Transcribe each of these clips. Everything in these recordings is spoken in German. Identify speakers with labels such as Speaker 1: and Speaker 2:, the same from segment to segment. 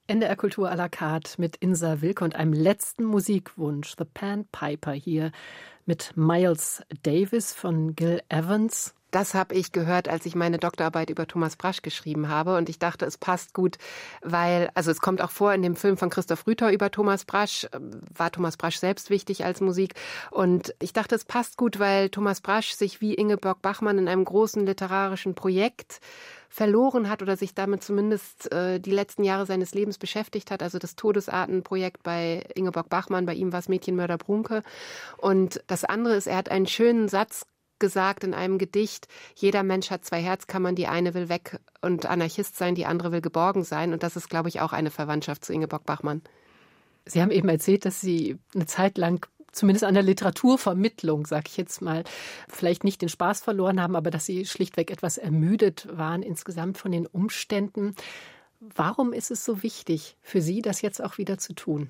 Speaker 1: NDR Kultur à la carte mit Insa Wilke und einem letzten Musikwunsch, The Pan Piper hier mit Miles Davis von Gil Evans.
Speaker 2: Das habe ich gehört, als ich meine Doktorarbeit über Thomas Brasch geschrieben habe. Und ich dachte, es passt gut, weil, also es kommt auch vor in dem Film von Christoph Rüther über Thomas Brasch, war Thomas Brasch selbst wichtig als Musik. Und ich dachte, es passt gut, weil Thomas Brasch sich wie Ingeborg Bachmann in einem großen literarischen Projekt verloren hat oder sich damit zumindest die letzten Jahre seines Lebens beschäftigt hat. Also das Todesartenprojekt bei Ingeborg Bachmann, bei ihm war es Mädchenmörder Brunke. Und das andere ist, er hat einen schönen Satz gesagt in einem Gedicht: Jeder Mensch hat zwei Herzkammern, die eine will weg und Anarchist sein, die andere will geborgen sein. Und das ist, glaube ich, auch eine Verwandtschaft zu Ingeborg Bachmann.
Speaker 1: Sie haben eben erzählt, dass Sie eine Zeit lang zumindest an der Literaturvermittlung, sag ich jetzt mal, vielleicht nicht den Spaß verloren haben, aber dass Sie schlichtweg etwas ermüdet waren insgesamt von den Umständen. Warum ist es so wichtig für Sie, das jetzt auch wieder zu tun?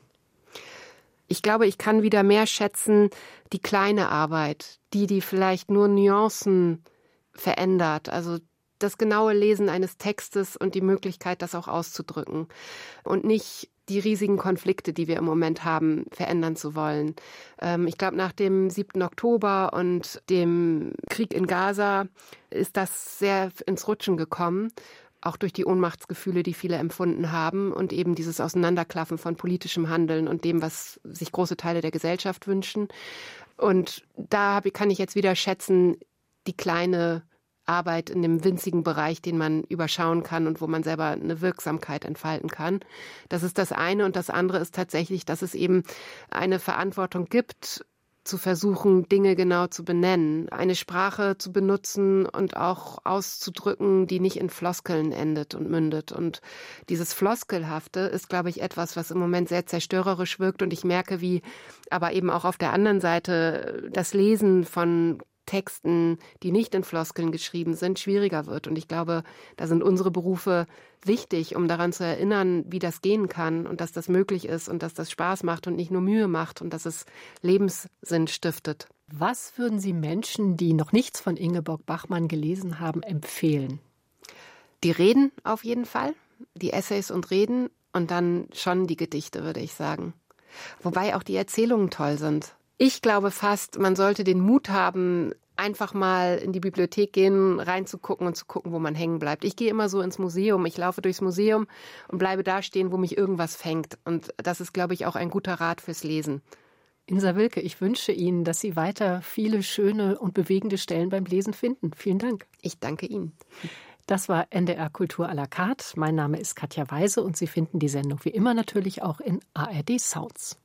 Speaker 2: Ich glaube, ich kann wieder mehr schätzen, die kleine Arbeit, die vielleicht nur Nuancen verändert. Also das genaue Lesen eines Textes und die Möglichkeit, das auch auszudrücken. Und nicht die riesigen Konflikte, die wir im Moment haben, verändern zu wollen. Ich glaube, nach dem 7. Oktober und dem Krieg in Gaza ist das sehr ins Rutschen gekommen. Auch durch die Ohnmachtsgefühle, die viele empfunden haben und eben dieses Auseinanderklaffen von politischem Handeln und dem, was sich große Teile der Gesellschaft wünschen. Und da kann ich jetzt wieder schätzen, die kleine Arbeit in dem winzigen Bereich, den man überschauen kann und wo man selber eine Wirksamkeit entfalten kann. Das ist das eine. Und das andere ist tatsächlich, dass es eben eine Verantwortung gibt, zu versuchen, Dinge genau zu benennen, eine Sprache zu benutzen und auch auszudrücken, die nicht in Floskeln endet und mündet. Und dieses Floskelhafte ist, glaube ich, etwas, was im Moment sehr zerstörerisch wirkt. Und ich merke, wie aber eben auch auf der anderen Seite das Lesen von Texten, die nicht in Floskeln geschrieben sind, schwieriger wird. Und ich glaube, da sind unsere Berufe wichtig, um daran zu erinnern, wie das gehen kann und dass das möglich ist und dass das Spaß macht und nicht nur Mühe macht und dass es Lebenssinn stiftet.
Speaker 1: Was würden Sie Menschen, die noch nichts von Ingeborg Bachmann gelesen haben, empfehlen?
Speaker 2: Die Reden auf jeden Fall, die Essays und Reden und dann schon die Gedichte, würde ich sagen. Wobei auch die Erzählungen toll sind. Ich glaube fast, man sollte den Mut haben, einfach mal in die Bibliothek gehen, reinzugucken und zu gucken, wo man hängen bleibt. Ich gehe immer so ins Museum, ich laufe durchs Museum und bleibe da stehen, wo mich irgendwas fängt. Und das ist, glaube ich, auch ein guter Rat fürs Lesen.
Speaker 1: Insa Wilke, ich wünsche Ihnen, dass Sie weiter viele schöne und bewegende Stellen beim Lesen finden. Vielen Dank.
Speaker 2: Ich danke Ihnen.
Speaker 1: Das war NDR Kultur à la carte. Mein Name ist Katja Weise und Sie finden die Sendung wie immer natürlich auch in ARD Sounds.